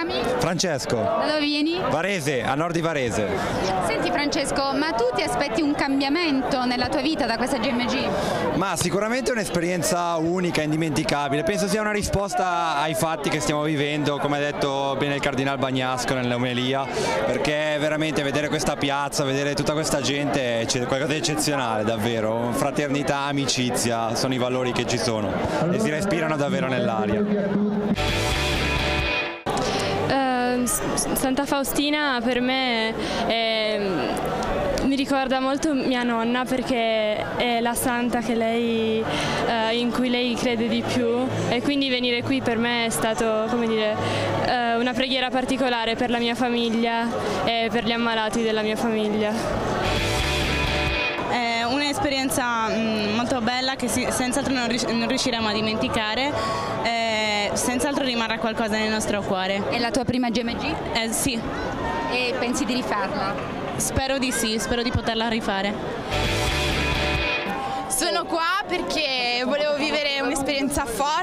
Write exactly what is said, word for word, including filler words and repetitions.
chiami? Francesco. Da dove vieni? Varese, a nord di Varese. Senti Francesco, ma tu ti aspetti un cambiamento nella tua vita da questa G M G? Ma sicuramente è un'esperienza unica, indimenticabile. Penso sia una risposta ai fatti che stiamo vivendo, come ha detto bene il Cardinal Bagnasco nell'omelia, perché veramente vedere questa piazza, vedere tutta questa gente c'è qualcosa di eccezionale, davvero. Fraternità, amicizia, sono i valori che ci sono e si respirano davvero nell'aria. Uh, Santa Faustina per me è, mi ricorda molto mia nonna, perché è la santa che lei, uh, in cui lei crede di più, e quindi venire qui per me è stato, come dire, uh, una preghiera particolare per la mia famiglia e per gli ammalati della mia famiglia. È un'esperienza molto bella che senz'altro non riusciremo a dimenticare, eh, senz'altro rimarrà qualcosa nel nostro cuore. È la tua prima G M G? Eh, sì. E pensi di rifarla? Spero di sì, spero di poterla rifare. Sono qua perché volevo vivere un'esperienza forte